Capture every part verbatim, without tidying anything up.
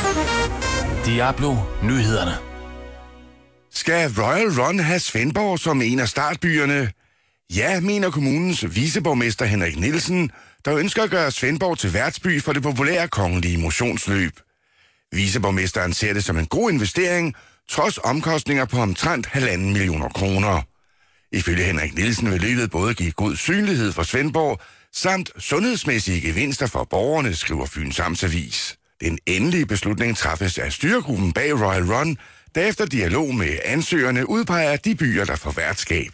Diablo Nyhederne. Skal Royal Run have Svendborg som en af startbyerne? Ja, mener kommunens viceborgmester Henrik Nielsen, der ønsker at gøre Svendborg til værtsby for det populære kongelige motionsløb. Viceborgmesteren ser det som en god investering, trods omkostninger på omtrent halvanden millioner kroner. Ifølge Henrik Nielsen vil løbet både give god synlighed for Svendborg, samt sundhedsmæssige gevinster for borgerne, skriver Fyns Amtsavis. Den endelige beslutning træffes af styregruppen bag Royal Run, der efter dialog med ansøgerne udpeger de byer, der får værtskab.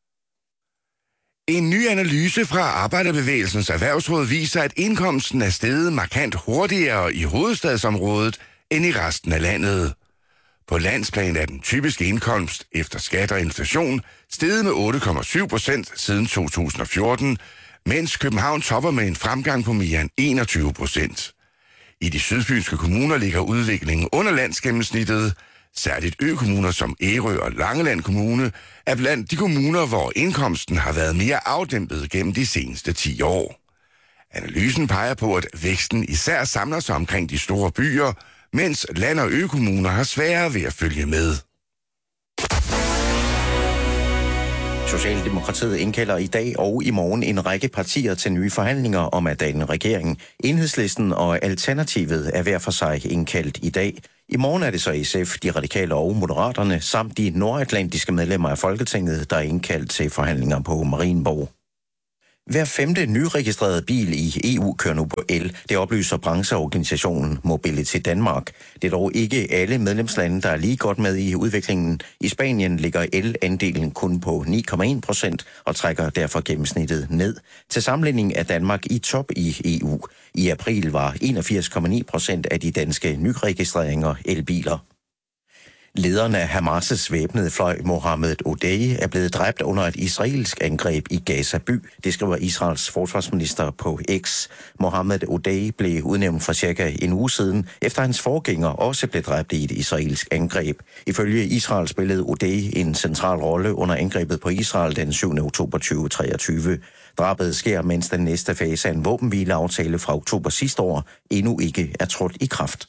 En ny analyse fra Arbejderbevægelsens Erhvervsråd viser, at indkomsten er steget markant hurtigere i hovedstadsområdet end i resten af landet. På landsplan er den typiske indkomst efter skat og inflation steget med otte komma syv procent siden to tusind og fjorten, mens København topper med en fremgang på mere end enogtyve procent. I de sydfynske kommuner ligger udviklingen under landsgennemsnittet. Særligt økommuner som Ærø og Langeland Kommune er blandt de kommuner, hvor indkomsten har været mere afdæmpet gennem de seneste ti år. Analysen peger på, at væksten især samler sig omkring de store byer, mens land- og økommuner har sværere ved at følge med. Socialdemokratiet indkalder i dag og i morgen en række partier til nye forhandlinger om at danne regering. Enhedslisten og Alternativet er hver for sig indkaldt i dag. I morgen er det så S F, de radikale og Moderaterne, samt de nordatlantiske medlemmer af Folketinget, der er indkaldt til forhandlinger på Marienborg. Hver femte nyregistrerede bil i E U kører nu på el. Det oplyser brancheorganisationen Mobility Danmark. Det er dog ikke alle medlemslande, der er lige godt med i udviklingen. I Spanien ligger el-andelen kun på ni komma en procent og trækker derfor gennemsnittet ned. Til sammenligning er Danmark i top i E U. I april var enogfirs komma ni procent af de danske nyregistreringer elbiler. Lederen af Hamas' væbnede fløj, Mohammed Odeh, er blevet dræbt under et israelsk angreb i Gaza by. Det skriver Israels forsvarsminister på X. Mohammed Odeh blev udnævnt for cirka en uge siden, efter hans forgænger også blev dræbt i et israelsk angreb. Ifølge Israel spillede Odeh en central rolle under angrebet på Israel den syvende oktober to tusind og treogtyve. Drabet sker, mens den næste fase af en våbenhvileaftale fra oktober sidste år endnu ikke er trådt i kraft.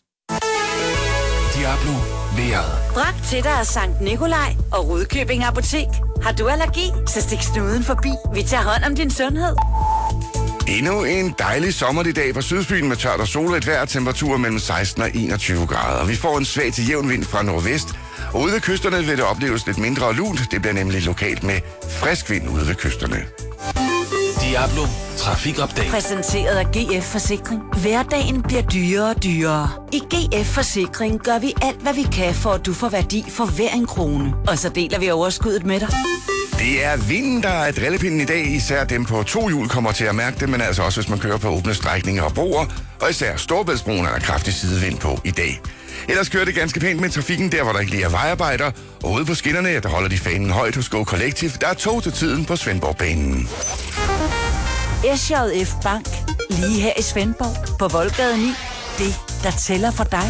Diablo Vejret. Brak til dig af Sankt Nikolaj og Rudkøbing Apotek. Har du allergi, så stik snuden forbi. Vi tager hånd om din sundhed. Endnu en dejlig sommerlig dag på Sydfyn med tørt og solrigt vejr, temperaturer mellem seksten og enogtyve grader. Vi får en svag til jævn vind fra nordvest, og ude ved kysterne vil det opleves lidt mindre lunt. Det bliver nemlig lokalt med frisk vind ude ved kysterne. Diablo Trafikupdate. Præsenteret af G F Forsikring. Hverdagen bliver dyrere og dyrere. I G F Forsikring gør vi alt, hvad vi kan, for at du får værdi for hver en krone. Og så deler vi overskuddet med dig. Det er vinden, der er drillepinden i dag. Især dem på to hjul kommer til at mærke det, men altså også hvis man kører på åbne strækninger og broer. Og især Storebæltsbroen er der kraftig sidevind på i dag. Ellers kører det ganske pænt med trafikken der, hvor der ikke lige er vejarbejder. Og ude på skinnerne, der holder de fanen højt hos Go Collective. Der er tog til tiden på Svendborgbanen. S J F Bank. Lige her i Svendborg. På Voldgade ni. Det, der tæller for dig.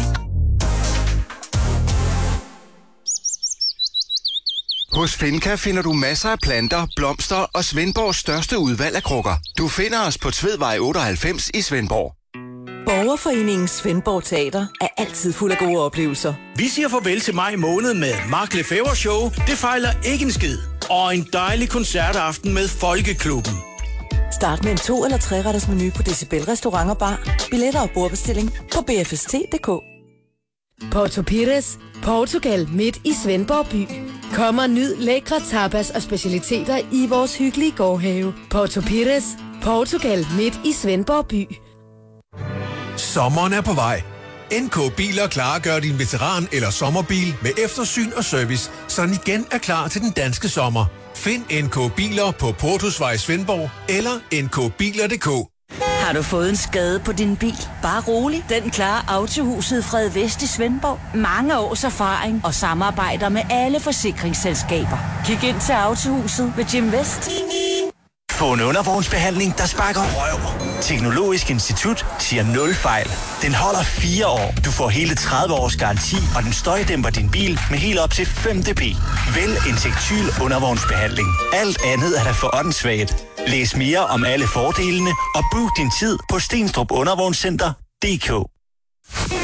Hos Finca finder du masser af planter, blomster og Svendborgs største udvalg af krukker. Du finder os på Tvedvej otteoghalvfems i Svendborg. Borgerforeningen Svendborg Teater er altid fuld af gode oplevelser. Vi siger farvel til maj måned med Mark Lefebvre Show. Det fejler ikke en skid. Og en dejlig koncertaften med Folkeklubben. Start med en to- eller tre-retters menu på Decibel Restaurant og Bar. Billetter og bordbestilling på b f s t punktum d k. Porto Pires, Portugal midt i Svendborg by. Kom og nyd lækre tapas og specialiteter i vores hyggelige gårdhave. Porto Pires, Portugal midt i Svendborg by. Sommeren er på vej. N K Biler klargør din veteran- eller sommerbil med eftersyn og service, så den igen er klar til den danske sommer. Find N K Biler på Portusvej Svendborg eller n k biler punktum d k. Har du fået en skade på din bil? Bare rolig. Den klarer Autohuset Fred Vest i Svendborg. Mange års erfaring og samarbejder med alle forsikringsselskaber. Kig ind til Autohuset ved Jim Vest. Få en undervognsbehandling, der sparker røv. Teknologisk Institut siger nul fejl. Den holder fire år. Du får hele tredive års garanti, og den støjdæmper din bil med helt op til fem decibel. Vælg Insektyl undervognsbehandling. Alt andet er der for åndssvagt. Læs mere om alle fordelene og book din tid på Stenstrup Undervognscenter punktum d k.